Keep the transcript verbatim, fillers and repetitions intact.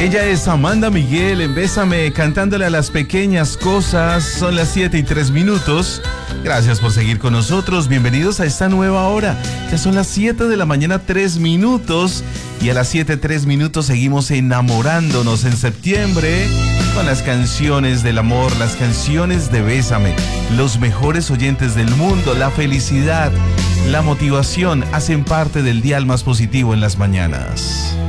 Ella es Amanda Miguel en Bésame, cantándole a las pequeñas cosas. Son las siete y tres minutos. Gracias por seguir con nosotros. Bienvenidos a esta nueva hora. Ya son las siete de la mañana, tres minutos. Y a las siete, tres minutos seguimos enamorándonos en septiembre con las canciones del amor, las canciones de Bésame. Los mejores oyentes del mundo, la felicidad, la motivación hacen parte del dial más positivo en las mañanas.